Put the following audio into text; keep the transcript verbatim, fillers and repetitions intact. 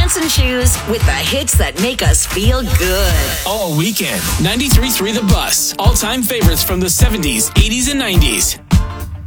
pants and shoes with the hits that make us feel good. All weekend. ninety-three point three The Bus. All-time favorites from the seventies, eighties, and nineties.